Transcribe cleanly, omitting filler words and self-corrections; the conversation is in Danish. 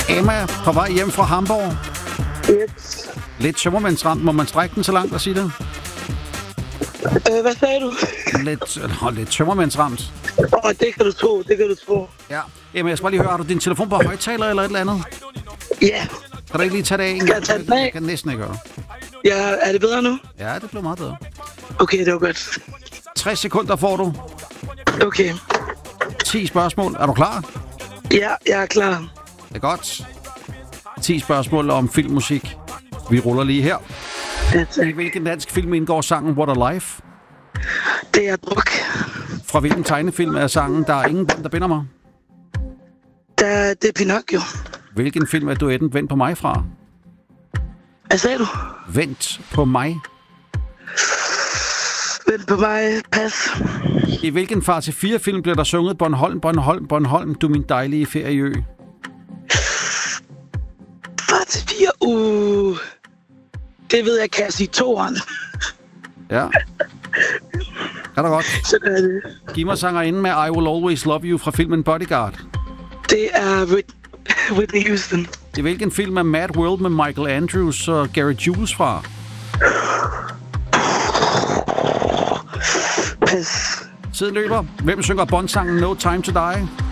Emma på vej hjem fra Hamburg. Yes. Lidt tømmermændsramt. Må man strække den så langt og sige det? Hvad sagde du? Lidt tømmermændsramt. Det kan du tro. Ja. Emma, jeg skal bare lige høre, har du din telefon på højttaler eller et eller andet? Ja. Kan du ikke lige tage det af? Skal jeg tage den af? Jeg kan næsten ikke høre. Ja, er det bedre nu? Ja, det blev meget bedre. Okay, det var godt. 60 sekunder får du. Okay. 10 spørgsmål. Er du klar? Ja, jeg er klar. Det er godt. 10 spørgsmål om filmmusik. Vi ruller lige her. I hvilken dansk film indgår sangen What a Life? Det er druk. Fra hvilken tegnefilm er sangen Der er ingen bånd, der binder mig? Det er Pinocchio. Hvilken film er duetten Vent på mig fra? Hvad sagde du? Vent på mig. Vent på mig. Pas. I hvilken Far til 4-film bliver der sunget Bornholm, Bornholm, Bornholm, du min dejlige ferieø? Far til 4. Det ved jeg, kan jeg sige 2'eren. Ja. Er det godt? Så er det. Giv mig sangerinden med I Will Always Love You fra filmen Bodyguard. Det er Whitney Houston. I hvilken film er Mad World med Michael Andrews og Gary Jules fra? Pas. Tiden løber. Hvem synger Bond-sangen No Time to Die?